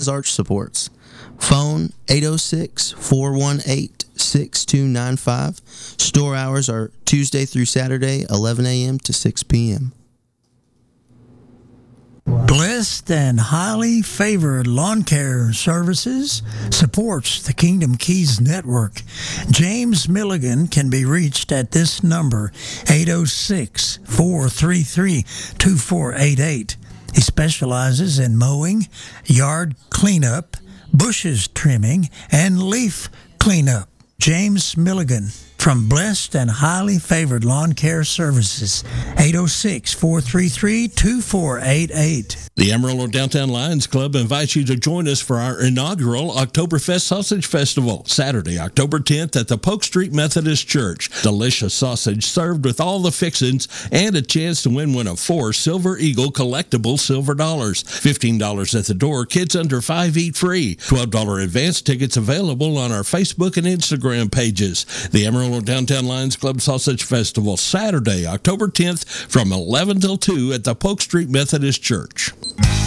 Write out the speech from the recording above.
Arch Supports. Phone 806-418-6295. Store hours are Tuesday through Saturday, 11 a.m. to 6 p.m. Blessed and highly favored lawn care services supports the Kingdom Keys Network. James Milligan can be reached at this number, 806-433-2488. He specializes in mowing, yard cleanup, bushes trimming, and leaf cleanup. James Milligan from Blessed and Highly Favored Lawn Care Services, 806-433-2488. The Amarillo Downtown Lions Club invites you to join us for our inaugural Oktoberfest Sausage Festival, Saturday, October 10th at the Polk Street Methodist Church. Delicious sausage served with all the fixins and a chance to win one of 4 Silver Eagle collectible silver dollars. $15 at the door. Kids under 5 eat free. $12 advance tickets available on our Facebook and Instagram pages. The Amarillo Downtown Lions Club Sausage Festival, Saturday, October 10th from 11 till 2 at the Polk Street Methodist Church.